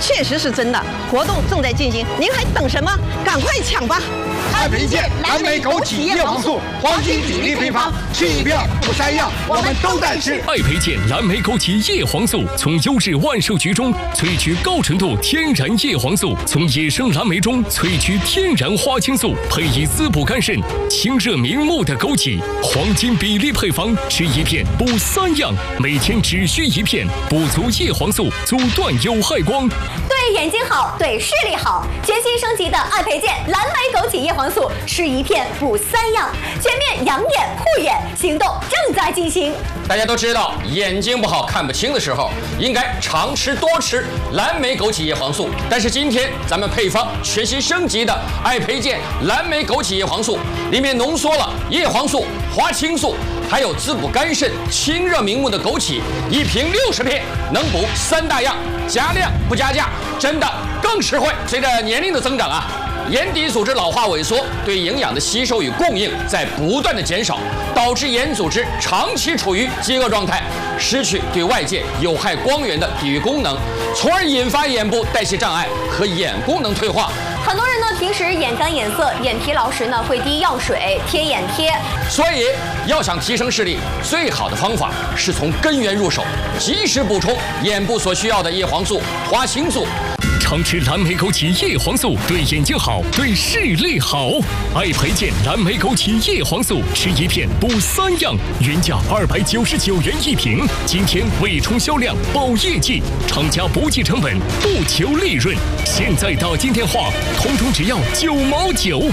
确实是真的，活动正在进行，您还等什么？赶快抢吧！ 爱培健蓝莓枸杞叶黄素，黄金比例配方，吃一片不三样，我们都在吃。 爱培健蓝莓枸杞叶黄素从优质万寿菊中萃取高纯度天然叶黄素，从野生蓝莓中萃取天然花青素，配以滋补肝肾、清热明目的枸杞，黄金比例配方，吃一片补三样，每天只需一片，补足叶黄素，阻断有害光。 对眼睛好，对视力好，全新升级的爱培健蓝莓枸杞叶黄素，吃一片补三样，全面养眼护眼，行动正在进行。 大家都知道，眼睛不好看不清的时候，应该常吃多吃蓝莓枸杞叶黄素。但是今天咱们配方全新升级的爱培健蓝莓枸杞叶黄素，里面浓缩了叶黄素、花青素，还有滋补肝肾、清热明目的枸杞，一瓶60片，能补3大样，加量不加价，真的更实惠。随着年龄的增长啊，眼底组织老化萎缩，对营养的吸收与供应在不断的减少，导致眼组织长期处于饥饿状态，失去对外界有害光源的抵御功能，从而引发眼部代谢障碍和眼功能退化。 很多人呢，平时眼干眼涩、眼疲劳时呢，会滴药水、贴眼贴。 所以要想提升视力，最好的方法是从根源入手，及时补充眼部所需要的叶黄素、花青素。 常吃蓝莓枸杞叶黄素对眼睛好，对视力好。爱培健蓝莓枸杞叶黄素，吃一片补3样，原价299元一瓶，今天为冲销量保业绩，厂家不计成本，不求利润。现在打进电话，通通只要9毛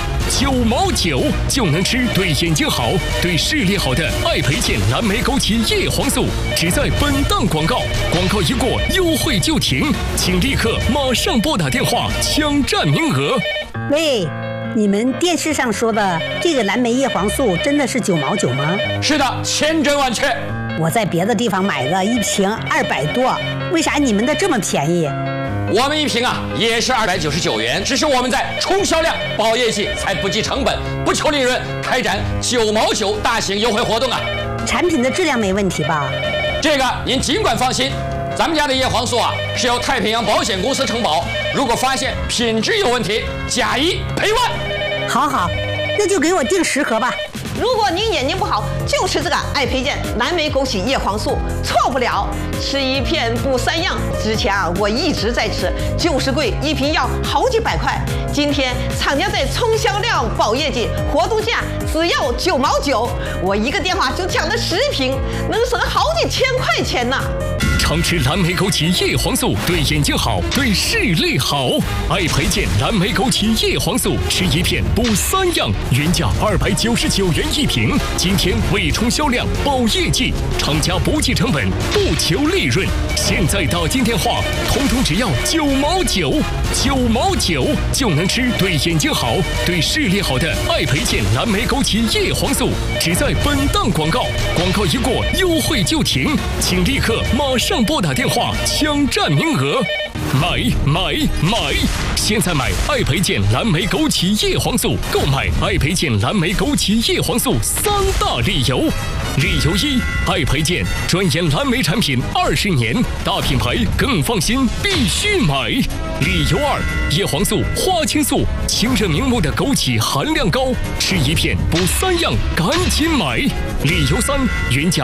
9，9毛9就能吃对眼睛好、对视力好的爱培健蓝莓枸杞叶黄素。只在本档广告，广告一过，优惠就停，请立刻马上拨打电话抢占名额。 喂，你们电视上说的这个蓝莓叶黄素真的是9毛9吗？ 是的，千真万确。 我在别的地方买的一瓶200多，为啥你们的这么便宜？ 我们一瓶啊也是299元，只是我们在冲销量保业绩，才不计成本，不求利润，开展9毛9大型优惠活动啊。 产品的质量没问题吧？ 这个您尽管放心，咱们家的叶黄素啊是由太平洋保险公司承保，如果发现品质有问题，假1赔1。 好，那就给我订10盒吧。 如果您眼睛不好，就吃这个爱培健蓝莓枸杞叶黄素，错不了。吃一片补3样，之前啊我一直在吃，就是贵，一瓶要好几百块。今天厂家在冲销量保业绩，活动价只要9毛9，我一个电话就抢了10瓶，能省好几千块钱呢。 常吃蓝莓枸杞叶黄素对眼睛好，对视力好。爱培健蓝莓枸杞叶黄素，吃一片补3样，原价299元一瓶，今天为冲销量保业绩，厂家不计成本，不求利润。现在打进电话，通通只要9毛9，9毛9就能吃对眼睛好、对视力好的爱培健蓝莓枸杞叶黄素。只在本档广告，广告一过，优惠就停，请立刻马上拨打电话抢占名额。买！现在买爱培健蓝莓枸杞叶黄素，购买爱培健蓝莓枸杞叶黄素3大理由。理由1：爱培健专研蓝莓产品20年，大品牌更放心，必须买。理由2：叶黄素、花青素、清热明目的枸杞含量高，吃一片补3样，赶紧买。理由3：原价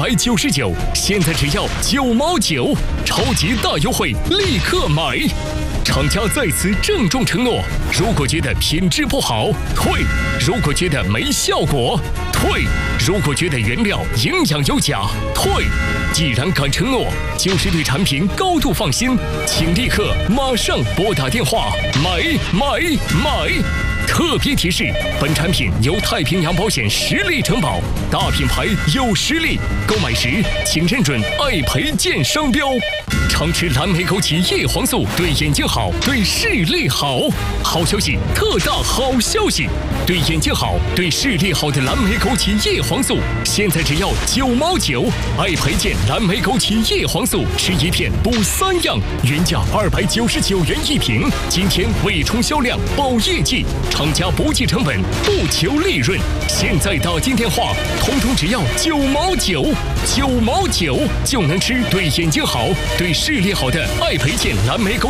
299，现在只要9毛9，超级大优惠，立刻买！厂家在此郑重承诺：如果觉得品质不好，退；如果觉得没效果，退；如果觉得原料营养有假，退。既然敢承诺，就是对产品高度放心，请立刻马上拨打电话买！特别提示：本产品由太平洋保险实力承保，大品牌有实力，购买时请认准爱培健商标。常吃蓝莓枸杞叶黄素对眼睛好，对视力好。好消息，特大好消息！对眼睛好、对视力好的蓝莓枸杞叶黄素，现在只要9毛9。爱培健蓝莓枸杞叶黄素，吃一片补3样，原价299元一瓶，今天为冲销量保业绩，厂家不计成本，不求利润。现在打进电话，通通只要9毛9，9毛9就能吃对眼睛好、对视力好的爱培健蓝莓枸